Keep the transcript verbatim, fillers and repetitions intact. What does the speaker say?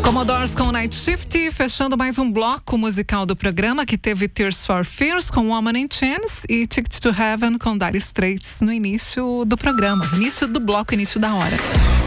Commodores com Night Shift, fechando mais um bloco musical do programa, que teve Tears for Fears com Woman in Chains e Ticket to Heaven com Dire Straits no início do programa, início do bloco, início da hora.